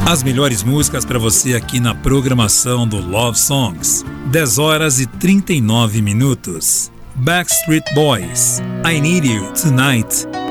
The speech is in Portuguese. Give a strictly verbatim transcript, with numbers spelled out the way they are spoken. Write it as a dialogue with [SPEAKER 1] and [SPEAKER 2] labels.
[SPEAKER 1] As melhores músicas para você aqui na programação do Love Songs. dez horas e trinta e nove minutos. Backstreet Boys, I Need You Tonight.